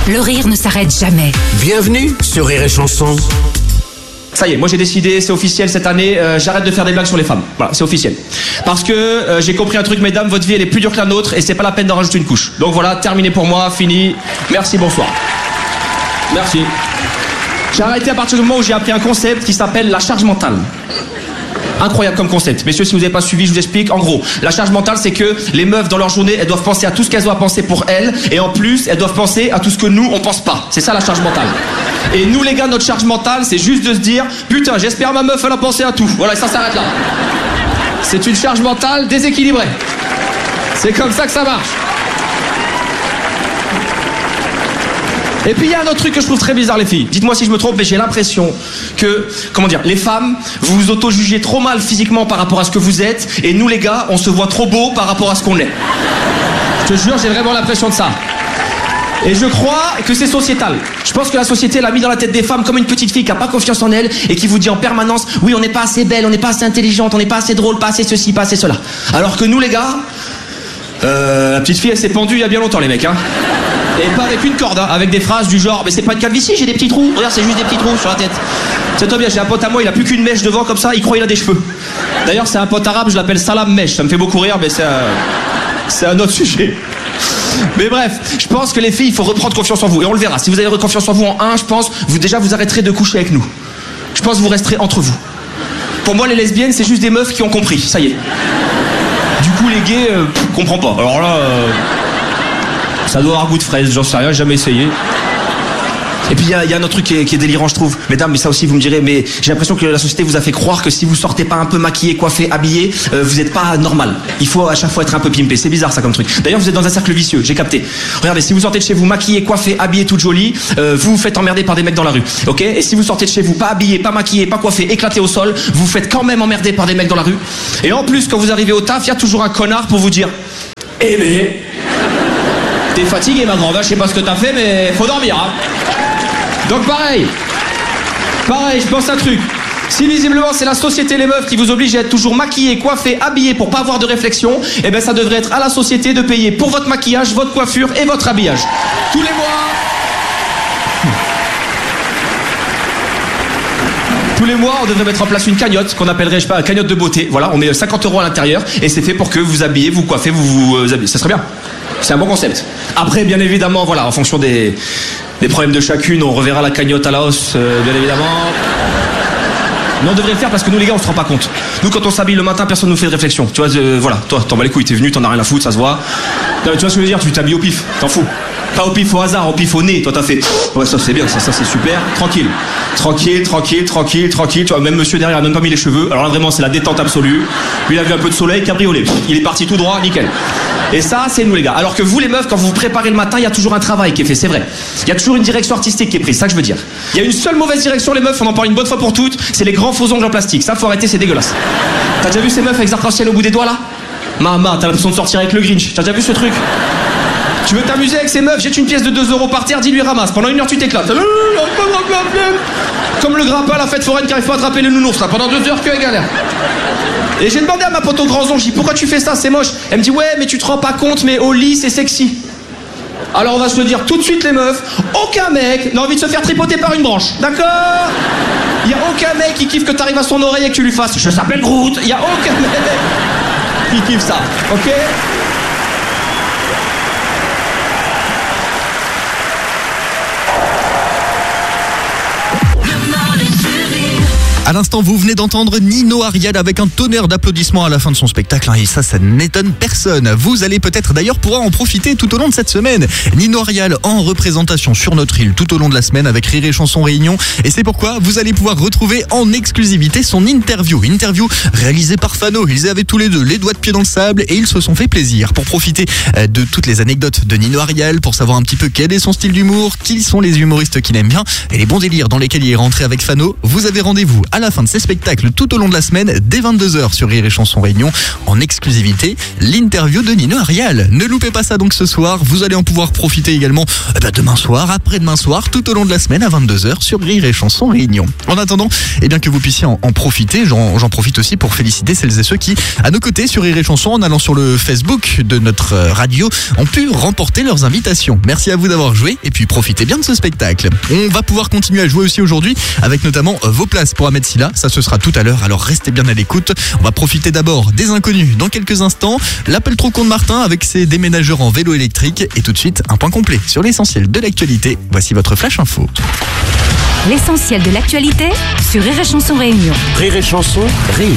Le rire ne s'arrête jamais. Bienvenue sur Rire et Chanson. Ça y est, moi j'ai décidé, c'est officiel cette année, j'arrête de faire des blagues sur les femmes. Voilà, c'est officiel. Parce que j'ai compris un truc, mesdames, votre vie elle est plus dure que la nôtre et c'est pas la peine d'en rajouter une couche. Donc voilà, terminé pour moi, fini. Merci, bonsoir. Merci. J'ai arrêté à partir du moment où j'ai appris un concept qui s'appelle la charge mentale. Incroyable comme concept. Messieurs, si vous n'avez pas suivi, je vous explique. En gros, la charge mentale, c'est que les meufs, dans leur journée, elles doivent penser à tout ce qu'elles ont à penser pour elles. Et en plus, elles doivent penser à tout ce que nous, on pense pas. C'est ça la charge mentale. Et nous, les gars, notre charge mentale, c'est juste de se dire putain, j'espère ma meuf, elle a pensé à tout. Voilà, et ça s'arrête là. C'est une charge mentale déséquilibrée. C'est comme ça que ça marche. Et puis il y a un autre truc que je trouve très bizarre, les filles. Dites-moi si je me trompe, mais j'ai l'impression que, comment dire, les femmes, vous vous auto-jugez trop mal physiquement par rapport à ce que vous êtes, et nous les gars, on se voit trop beau par rapport à ce qu'on est. Je te jure, j'ai vraiment l'impression de ça. Et je crois que c'est sociétal. Je pense que la société l'a mis dans la tête des femmes comme une petite fille qui a pas confiance en elle et qui vous dit en permanence oui, on n'est pas assez belle, on n'est pas assez intelligente, on n'est pas assez drôle, pas assez ceci, pas assez cela. Alors que nous les gars, la petite fille elle s'est pendue il y a bien longtemps, les mecs, hein. Et pas avec une corde, hein, avec des phrases du genre mais c'est pas une calvitie, j'ai des petits trous. Regarde, c'est juste des petits trous sur la tête. C'est toi bien, j'ai un pote à moi, il a plus qu'une mèche devant comme ça, il croit il a des cheveux. D'ailleurs c'est un pote arabe, je l'appelle Salam Mèche, ça me fait beaucoup rire, mais c'est un autre sujet. Mais bref, je pense que les filles, il faut reprendre confiance en vous. Et on le verra, si vous avez confiance en vous en un, je pense, vous arrêterez de coucher avec nous. Je pense que vous resterez entre vous. Pour moi les lesbiennes c'est juste des meufs qui ont compris, ça y est. Du coup les gays, comprends pas. Alors là... ça doit avoir goût de fraise, j'en sais rien, j'ai jamais essayé. Et puis il y a un autre truc qui est délirant, je trouve. Mesdames, mais ça aussi vous me direz, mais j'ai l'impression que la société vous a fait croire que si vous sortez pas un peu maquillé, coiffé, habillé, vous êtes pas normal. Il faut à chaque fois être un peu pimpé. C'est bizarre ça comme truc. D'ailleurs vous êtes dans un cercle vicieux, j'ai capté. Regardez, si vous sortez de chez vous maquillé, coiffé, habillé, toute jolie, vous vous faites emmerder par des mecs dans la rue. Ok ? Et si vous sortez de chez vous pas habillé, pas maquillé, pas coiffé, éclaté au sol, vous vous faites quand même emmerder par des mecs dans la rue. Et en plus, quand vous arrivez au taf, il y a toujours un connard pour vous dire eh mais t'es fatigué ma grande, je sais pas ce que t'as fait mais faut dormir hein. Donc pareil, je pense à un truc. Si visiblement c'est la société, les meufs qui vous obligent à être toujours maquillés, coiffés, habillés pour pas avoir de réflexion, eh ben ça devrait être à la société de payer pour votre maquillage, votre coiffure et votre habillage. Tous les mois. Tous les mois, on devrait mettre en place une cagnotte qu'on appellerait, je sais pas, une cagnotte de beauté. Voilà, on met 50 € à l'intérieur et c'est fait pour que vous habillez, vous coiffez, vous habillez. Ça serait bien. C'est un bon concept. Après, bien évidemment, voilà, en fonction des problèmes de chacune, on reverra la cagnotte à la hausse, bien évidemment. Mais on devrait le faire parce que nous, les gars, on se rend pas compte. Nous, quand on s'habille le matin, personne nous fait de réflexion. Tu vois, voilà, toi, t'en bats les couilles, t'es venu, t'en as rien à foutre, ça se voit. Non, mais tu vois ce que je veux dire, tu t'habilles au pif, t'en fous. Pas au pif au hasard, au pif au nez, toi t'as fait. Ouais, ça c'est bien, ça c'est super. Tranquille. Tu vois, même monsieur derrière a même pas mis les cheveux. Alors là, vraiment, c'est la détente absolue. Lui, il a vu un peu de soleil, cabriolet. Il est parti tout droit, nickel. Et ça, c'est nous les gars. Alors que vous les meufs, quand vous vous préparez le matin, il y a toujours un travail qui est fait, c'est vrai. Il y a toujours une direction artistique qui est prise, c'est ça que je veux dire. Il y a une seule mauvaise direction, les meufs, on en parle une bonne fois pour toutes, c'est les grands faux ongles en plastique. Ça, faut arrêter, c'est dégueulasse. T'as déjà vu ces meufs avec des arcs-en-ciel au bout des doigts là ? Maman, t'as l'impression de sortir avec le Grinch. T'as déjà vu ce truc ? Tu veux t'amuser avec ces meufs, jette une pièce de 2 € par terre, dis-lui ramasse. Pendant 1 heure, tu t'éclates. Comme le grappin à la fête foraine qui arrive pas à attraper le nounours là. Pendant 2 heures que elle galère. Et j'ai demandé à ma pote au grand ongle, j'ai dit pourquoi tu fais ça, c'est moche. Elle me dit ouais mais tu te rends pas compte mais au lit c'est sexy. Alors on va se le dire tout de suite les meufs, aucun mec n'a envie de se faire tripoter par une branche, d'accord? Y a aucun mec qui kiffe que t'arrives à son oreille et que tu lui fasses je s'appelle Groot, y a aucun mec qui kiffe ça, ok? À l'instant, vous venez d'entendre Nino Ariel avec un tonnerre d'applaudissements à la fin de son spectacle. Et ça n'étonne personne. Vous allez peut-être d'ailleurs pouvoir en profiter tout au long de cette semaine. Nino Ariel en représentation sur notre île tout au long de la semaine avec Rire et Chanson Réunion. Et c'est pourquoi vous allez pouvoir retrouver en exclusivité son interview. Interview réalisée par Fano. Ils avaient tous les deux les doigts de pied dans le sable et ils se sont fait plaisir pour profiter de toutes les anecdotes de Nino Ariel, pour savoir un petit peu quel est son style d'humour, qui sont les humoristes qu'il aime bien et les bons délires dans lesquels il est rentré avec Fano. Vous avez rendez-vous à à la fin de ses spectacles tout au long de la semaine, dès 22h sur Rire et Chanson Réunion, en exclusivité, l'interview de Nino Arial. Ne loupez pas ça donc ce soir, vous allez en pouvoir profiter également demain soir, après-demain soir, tout au long de la semaine à 22h sur Rire et Chanson Réunion. En attendant, que vous puissiez en profiter, j'en profite aussi pour féliciter celles et ceux qui, à nos côtés sur Rire et Chanson, en allant sur le Facebook de notre radio, ont pu remporter leurs invitations. Merci à vous d'avoir joué et puis profitez bien de ce spectacle. On va pouvoir continuer à jouer aussi aujourd'hui avec notamment vos places pour Ahmed Silla. Ça ce sera tout à l'heure, alors restez bien à l'écoute. On va profiter d'abord des inconnus dans quelques instants. L'appel trop con de Martin avec ses déménageurs en vélo électrique et tout de suite un point complet sur l'essentiel de l'actualité. Voici votre flash info. L'essentiel de l'actualité sur Rire et Chanson Réunion. Rire et Chanson Réunion.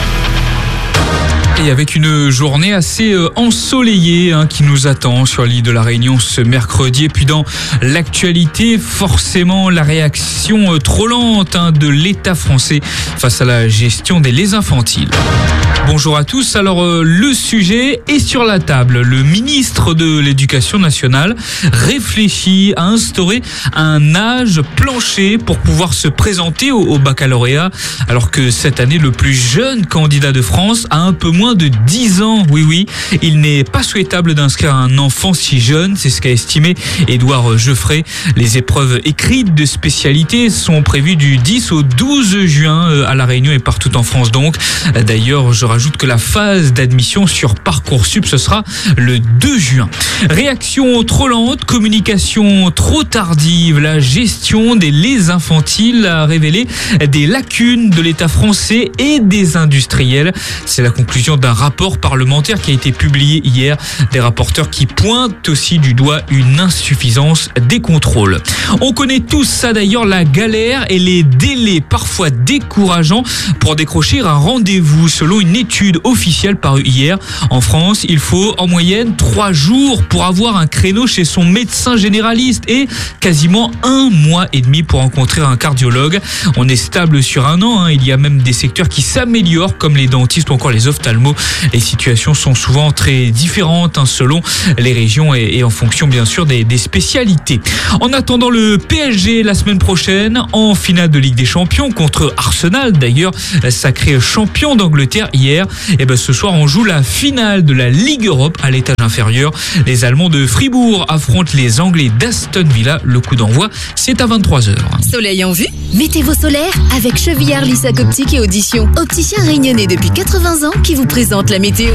Et avec une journée assez ensoleillée qui nous attend sur l'île de la Réunion ce mercredi. Et puis dans l'actualité, forcément la réaction trop lente de l'État français face à la gestion des laits infantiles. Bonjour à tous, alors le sujet est sur la table. Le ministre de l'Éducation nationale réfléchit à instaurer un âge plancher pour pouvoir se présenter au baccalauréat, alors que cette année le plus jeune candidat de France a un peu moins de 10 ans. Oui, il n'est pas souhaitable d'inscrire un enfant si jeune, c'est ce qu'a estimé Édouard Geoffrey. Les épreuves écrites de spécialité sont prévues du 10 au 12 juin à La Réunion et partout en France donc. D'ailleurs, je rajoute que la phase d'admission sur Parcoursup, ce sera le 2 juin. Réaction trop lente, communication trop tardive, la gestion des laits infantiles a révélé des lacunes de l'État français et des industriels. C'est la conclusion d'un rapport parlementaire qui a été publié hier. Des rapporteurs qui pointent aussi du doigt une insuffisance des contrôles. On connaît tous ça d'ailleurs, la galère et les délais parfois décourageants pour décrocher un rendez-vous. Selon une étude officielle parue hier, en France, il faut en moyenne 3 jours pour avoir un créneau chez son médecin généraliste et quasiment 1 mois et demi pour rencontrer un cardiologue. On est stable sur 1 an, il y a même des secteurs qui s'améliorent comme les dentistes ou encore les ophtalmos. Les situations sont souvent très différentes selon les régions et en fonction bien sûr des spécialités. En attendant le PSG la semaine prochaine en finale de Ligue des Champions contre Arsenal, d'ailleurs sacré champion d'Angleterre hier, et ce soir on joue la finale de la Ligue Europe à l'étage inférieur. Les Allemands de Fribourg affrontent les Anglais d'Aston Villa. Le coup d'envoi c'est à 23h. Soleil en vue? Météo solaire avec Chevillard Lissac Optique et Audition. Opticien réunionnais depuis 80 ans qui vous présente la météo.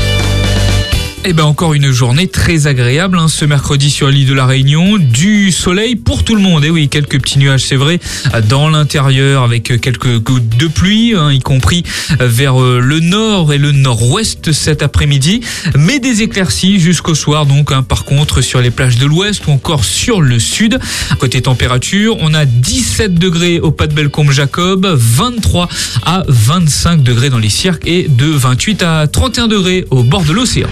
Encore une journée très agréable ce mercredi sur l'île de la Réunion. Du soleil pour tout le monde. Et oui, quelques petits nuages, c'est vrai, dans l'intérieur avec quelques gouttes de pluie, y compris vers le nord et le nord-ouest cet après-midi. Mais des éclaircies jusqu'au soir, donc par contre sur les plages de l'ouest ou encore sur le sud. Côté température, on a 17 degrés au Pas de Bellecombe-Jacob, 23 à 25 degrés dans les cirques et de 28 à 31 degrés au bord de l'océan.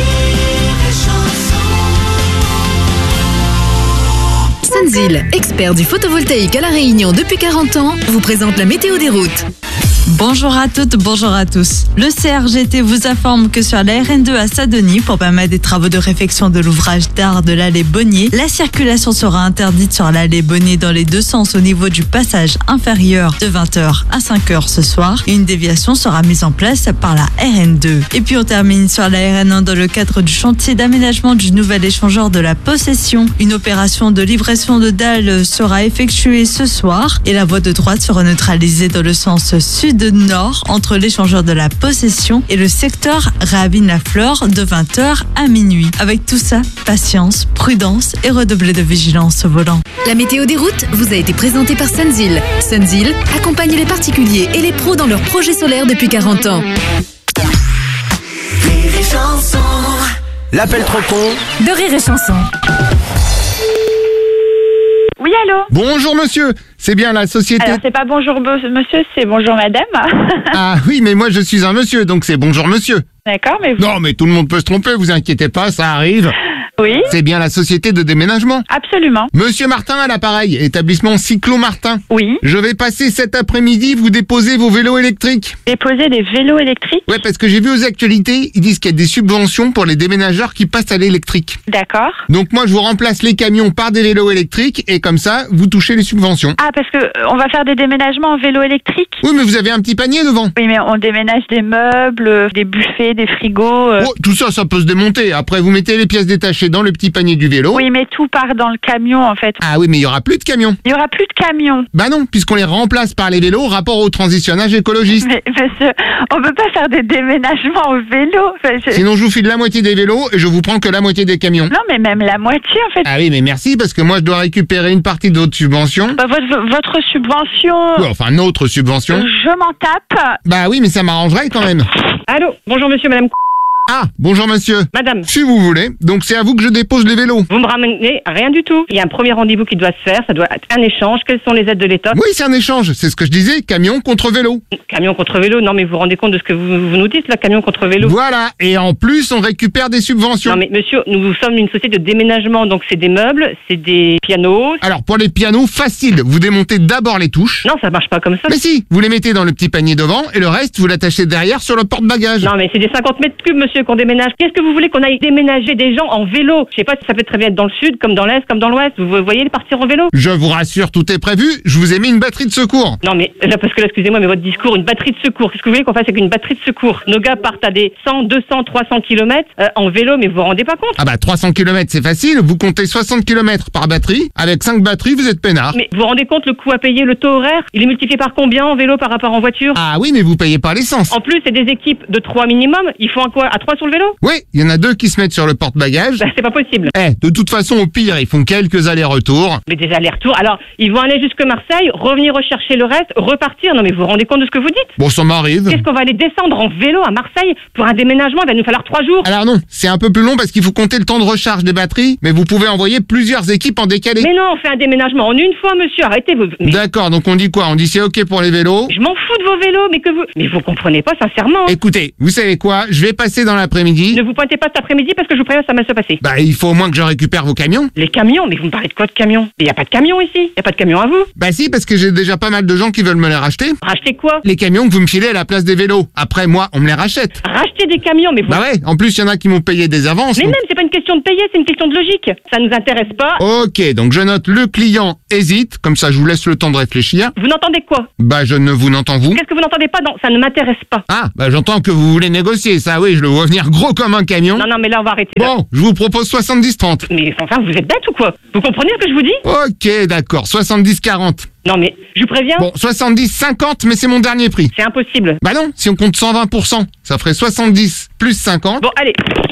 Sunzil, expert du photovoltaïque à La Réunion depuis 40 ans, vous présente la météo des routes. Bonjour à toutes, bonjour à tous. Le CRGT vous informe que sur la RN2 à Saint-Denis, pour permettre des travaux de réfection de l'ouvrage d'art de l'allée Bonnier, la circulation sera interdite sur l'allée Bonnier dans les 2 sens au niveau du passage inférieur de 20h à 5h ce soir. Une déviation sera mise en place par la RN2. Et puis on termine sur la RN1 dans le cadre du chantier d'aménagement du nouvel échangeur de la Possession. Une opération de livraison de dalles sera effectuée ce soir et la voie de droite sera neutralisée dans le sens sud-nord entre l'échangeur de la Possession et le secteur Réavine-la-Fleur de 20h à minuit. Avec tout ça, patience, prudence et redoubler de vigilance au volant. La météo des routes vous a été présentée par Sunzil. Sunzil accompagne les particuliers et les pros dans leurs projets solaires depuis 40 ans. Rire et Chanson. L'appel trop con De Rire et Chanson. Oui, allô? Bonjour monsieur, c'est bien la société... Alors, c'est pas bonjour monsieur, c'est bonjour madame. Ah oui, mais moi je suis un monsieur, donc c'est bonjour monsieur. D'accord, mais vous... Non, mais tout le monde peut se tromper, vous inquiétez pas, ça arrive. Oui, C'est bien la société de déménagement. absolument. Monsieur Martin à l'appareil, établissement Cyclo Martin. Oui. Je vais passer cet après-midi vous déposer vos vélos électriques. Déposer des vélos électriques. Ouais, parce que j'ai vu aux actualités, ils disent qu'il y a des subventions pour les déménageurs qui passent à l'électrique. D'accord. Donc moi, je vous remplace les camions par des vélos électriques et comme ça, vous touchez les subventions. Ah, parce que on va faire des déménagements en vélo électrique. Oui, mais vous avez un petit panier devant. Oui, mais on déménage des meubles, des buffets, des frigos. Oh, tout ça, ça peut se démonter. Après, vous mettez les pièces détachées dans le petit panier du vélo. Oui, mais tout part dans le camion, en fait. Ah oui, mais il y aura plus de camions. Il y aura plus de camions. Bah non, puisqu'on les remplace par les vélos, rapport au transitionnage écologiste. Mais monsieur, on peut pas faire des déménagements au vélo. Enfin, Sinon, je vous file la moitié des vélos et je vous prends que la moitié des camions. Non, mais même la moitié, en fait. Ah oui, mais merci, parce que moi, je dois récupérer une partie de votre subvention. Bah, votre subvention, Ouais, enfin, notre subvention. je m'en tape. Bah oui, mais ça m'arrangerait quand même. Allô, bonjour monsieur, madame. Ah, bonjour monsieur. Madame, Si vous voulez. Donc c'est à vous que je dépose les vélos. vous me ramenez rien du tout. Il y a un premier rendez-vous qui doit se faire, ça doit être un échange. Quelles sont les aides de l'État? Oui, c'est un échange. C'est ce que je disais, camion contre vélo. Camion contre vélo, non mais vous vous rendez compte de ce que vous nous dites là, camion contre vélo? Voilà. Et en plus, on récupère des subventions. Non mais monsieur, nous sommes une société de déménagement, donc c'est des meubles, c'est des pianos. Alors pour les pianos, facile. Vous démontez d'abord les touches. Non, ça marche pas comme ça. Mais si, vous les mettez dans le petit panier devant et le reste, vous l'attachez derrière sur le porte-bagages. Non mais c'est des 50 mètres cubes monsieur qu'on déménage. Qu'est-ce que vous voulez qu'on aille déménager des gens en vélo? Je sais pas si ça peut très bien être dans le sud, comme dans l'est, comme dans l'ouest. Vous voyez les partir en vélo? Je vous rassure, tout est prévu. Je vous ai mis une batterie de secours. Non mais là, parce que là, excusez-moi, mais votre discours, une batterie de secours, qu'est-ce que vous voulez qu'on fasse avec une batterie de secours? Nos gars partent à des 100, 200, 300 km en vélo, mais vous vous rendez pas compte? Ah bah 300 km c'est facile. Vous comptez 60 km par batterie. Avec 5 batteries, vous êtes peinard. Mais vous vous rendez compte le coût à payer, le taux horaire? Il est multiplié par combien en vélo par rapport en voiture? Ah oui, mais vous payez pas l'essence. En plus, c'est des équipes de 3 minimum. Ils font un quoi? À 3 sur le vélo? Oui, il y en a 2 qui se mettent sur le porte-bagages. Bah, c'est pas possible. De toute façon, au pire, ils font quelques allers-retours. Mais des allers-retours. Alors, ils vont aller jusque Marseille, revenir rechercher le reste, repartir. Non, mais vous vous rendez compte de ce que vous dites? Bon, ça m'arrive. Qu'est-ce qu'on va aller descendre en vélo à Marseille pour un déménagement? Il va nous falloir 3 jours. Alors non, c'est un peu plus long parce qu'il faut compter le temps de recharge des batteries, mais vous pouvez envoyer plusieurs équipes en décalé. Mais non, on fait un déménagement en une fois, monsieur. Arrêtez. Mais D'accord, donc on dit quoi? On dit c'est ok pour les vélos. je m'en fous de vos vélos, mais vous comprenez pas, sincèrement. Écoutez, vous savez quoi? Je vais passer dans l'après-midi. Ne vous pointez pas cet après-midi parce que je vous préviens, ça va mal se passer. Bah, il faut au moins que je récupère vos camions. Les camions? Mais vous me parlez de quoi de camions? Il y a pas de camions ici. Il y a pas de camions à vous. Bah si, parce que j'ai déjà pas mal de gens qui veulent me les racheter. Racheter quoi? Les camions que vous me filez à la place des vélos. Après, moi, on me les rachète. Racheter des camions, mais vous... Bah ouais, en plus, il y en a qui m'ont payé des avances. Mais donc- même, c'est pas une question de payer, c'est une question de logique. Ça nous intéresse pas. Ok, donc je note le client hésite, comme ça je vous laisse le temps de réfléchir. Vous n'entendez quoi? Bah je ne vous n'entends vous. Qu'est-ce que vous n'entendez pas? Non, ça ne m'intéresse pas. Ah, bah j'entends que vous voulez négocier, ça oui, je le vois venir gros comme un camion. Non, mais là, on va arrêter. Là. Bon, je vous propose 70-30. Mais enfin, vous êtes bête ou quoi? Vous comprenez ce que je vous dis? Ok, d'accord, 70-40. Non, mais je vous préviens. Bon, 70-50, mais c'est mon dernier prix. C'est impossible. Bah non, si on compte 120%, ça ferait 70 plus 50. Bon, allez.